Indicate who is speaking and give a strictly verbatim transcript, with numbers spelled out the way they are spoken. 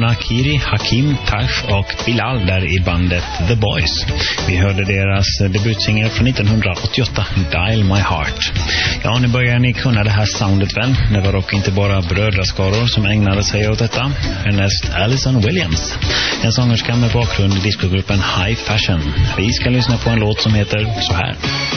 Speaker 1: bröderna Kiri, Hakim, Tash och Bilal där i bandet The Boys. Vi hörde deras debutsingel från nittonhundraåttioåtta, Dial My Heart. Ja, nu börjar ni kunna det här soundet väl. Det var dock inte bara brödraskaror som ägnade sig åt detta. Härnäst Alison Williams, en sångerska med bakgrund i discogruppen High Fashion. Vi ska lyssna på en låt som heter så här.